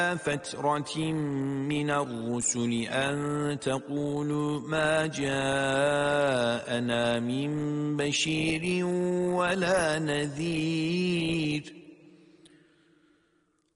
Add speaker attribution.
Speaker 1: فترة من الرسل أن تقولوا ما جاءنا من بشير ولا نذير